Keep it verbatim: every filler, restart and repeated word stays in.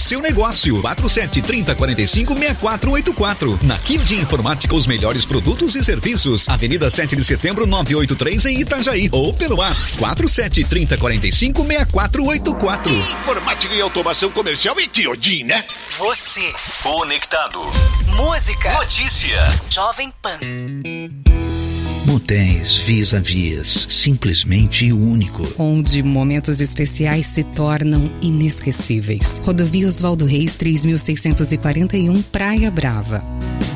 seu negócio. quatro sete, trinta, quarenta e cinco, sessenta e quatro oitenta e quatro. Na Kilde Informática, os melhores produtos e serviços. Avenida sete de setembro, novecentos e oitenta e três em Itajaí. Ou pelo WhatsApp quatro sete, trinta, quarenta e cinco, sessenta e quatro oitenta e quatro. Informática e automação comercial e Kyodin, né? Você conectado. Música, notícia, Jovem Pan. Motéis Vis-a-Vis, simplesmente único. Onde momentos especiais se tornam inesquecíveis. Rodovia Oswaldo Reis, três mil seiscentos e quarenta e um, Praia Brava.